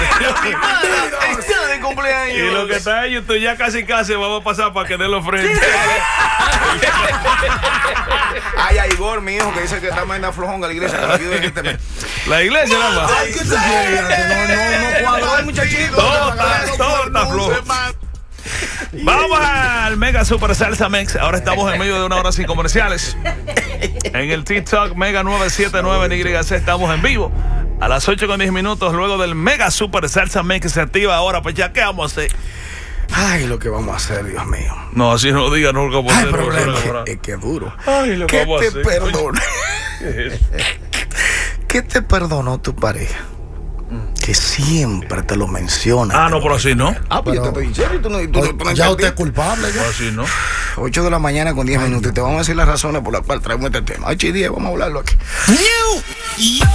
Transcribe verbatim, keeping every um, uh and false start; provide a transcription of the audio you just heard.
Está de cumpleaños. Y lo que está en YouTube ya casi casi vamos a pasar para que dé los frentes. Ay, a Igor, mi hijo, que dice que está más en flojón a la iglesia. Que lo ayude en este mes. La iglesia nada más. Ay, ¿qué tú quieres? No, no, no cuadro el muchachito. Todo está, todo está flojo. Vamos al Mega Super Salsa Mix. Ahora estamos en medio de una hora sin comerciales. En el TikTok Mega nueve siete nueve en Y C estamos en vivo. A las ocho con diez minutos, luego del Mega Super Salsa Mix que se activa ahora, pues ya, ¿qué vamos a hacer? Ay, lo que vamos a hacer, Dios mío. No, así no diga, no lo que vamos a Ay, hacer. pero no, es, no, que, es que duro. Ay, lo que ¿Qué vamos te a hacer. perdona? ¿Qué es eso? ¿Qué te perdonó tu pareja? Que siempre te lo menciona. Ah, no, pero así no. Ah, pues yo te estoy diciendo y tú no, y tú no- tú no Ya usted entendiste. es culpable. Ya. Pero así no. ocho de la mañana con diez minutos y te vamos a decir las razones por las cuales traemos este tema. ocho y diez, vamos a hablarlo aquí.